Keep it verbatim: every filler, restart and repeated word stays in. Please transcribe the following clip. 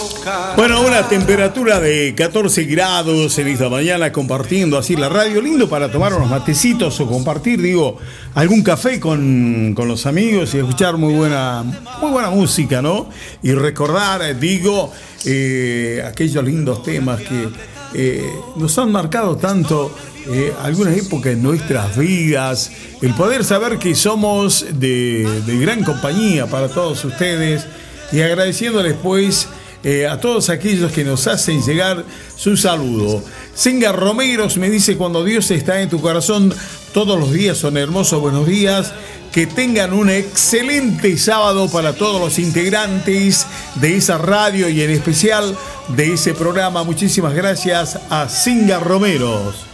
Bueno, una temperatura de catorce grados en esta mañana, compartiendo así la radio. Lindo para tomar unos matecitos o compartir, digo, algún café con, con los amigos y escuchar muy buena, muy buena música, ¿no? Y recordar, digo, eh, aquellos lindos temas que eh, nos han marcado tanto eh, algunas épocas en nuestras vidas. El poder saber que somos de, de gran compañía para todos ustedes y agradeciéndoles, pues, Eh, a todos aquellos que nos hacen llegar su saludo. Senga Romeros me dice: cuando Dios está en tu corazón, todos los días son hermosos. Buenos días, que tengan un excelente sábado para todos los integrantes de esa radio y en especial de ese programa. Muchísimas gracias a Senga Romeros.